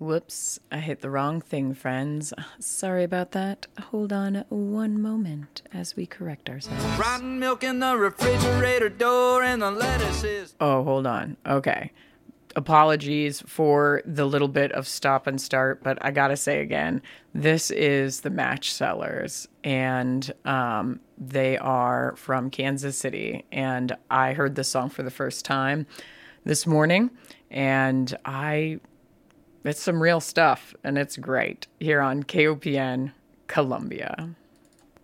Whoops, I hit the wrong thing, friends. Sorry about that. Hold on one moment as we correct ourselves. Rotten milk in the refrigerator door and the lettuce is... Oh, hold on. Okay. Apologies for the little bit of stop and start, but I gotta say again, this is the Match Sellers, and they are from Kansas City, and I heard this song for the first time this morning, and it's some real stuff, and it's great here on KOPN Columbia.